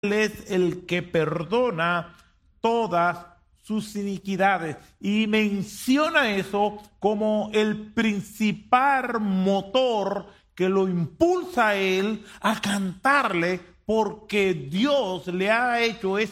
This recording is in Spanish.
Él es el que perdona todas sus iniquidades. Y menciona eso como el principal motor que lo impulsa a él a cantarle, porque Dios le ha hecho ese